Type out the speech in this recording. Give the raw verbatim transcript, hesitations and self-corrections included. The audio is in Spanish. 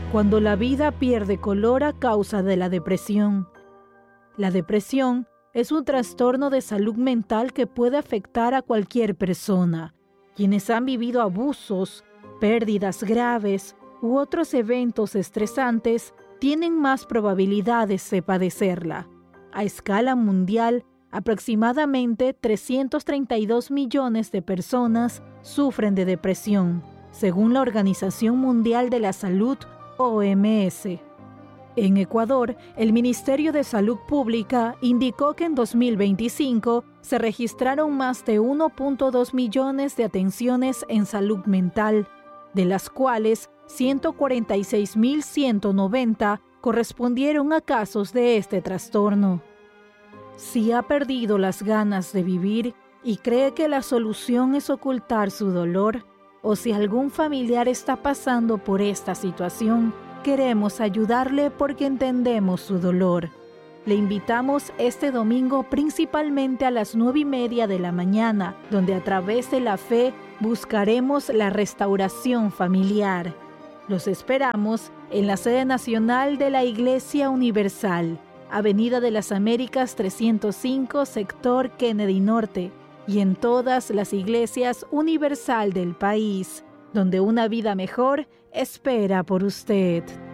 cuando la vida pierde color a causa de la depresión. La depresión es un trastorno de salud mental que puede afectar a cualquier persona. Quienes han vivido abusos, pérdidas graves u otros eventos estresantes tienen más probabilidades de padecerla. A escala mundial, aproximadamente trescientos treinta y dos millones de personas sufren de depresión, según la Organización Mundial de la Salud, O M S. En Ecuador, el Ministerio de Salud Pública indicó que en dos mil veinticinco se registraron más de uno punto dos millones de atenciones en salud mental, de las cuales ciento cuarenta y seis mil ciento noventa correspondieron a casos de este trastorno. Si ha perdido las ganas de vivir y cree que la solución es ocultar su dolor, o si algún familiar está pasando por esta situación, queremos ayudarle porque entendemos su dolor. Le invitamos este domingo principalmente a las nueve y media de la mañana, donde a través de la fe buscaremos la restauración familiar. Los esperamos en la sede nacional de la Iglesia Universal, Avenida de las Américas trescientos cinco, sector Kennedy Norte, y en todas las iglesias universal del país, donde una vida mejor espera por usted.